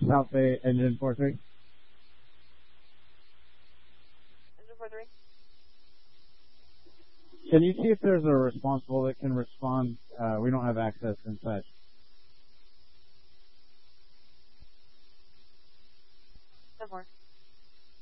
South Bay, engine 43. Engine 43. Can you see if there's a responsible that can respond? We don't have access inside. Doesn't work.